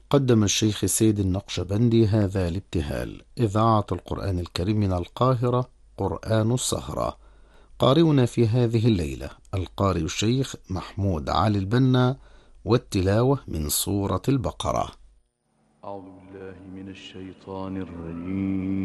قدم الشيخ سيد النقشبندي هذا الابتهال. إذاعة القرآن الكريم من القاهرة، قرآن السهرة. قارئنا في هذه الليلة القارئ الشيخ محمود علي البنا، والتلاوة من سورة البقرة. أعوذ بالله من الشيطان الرجيم.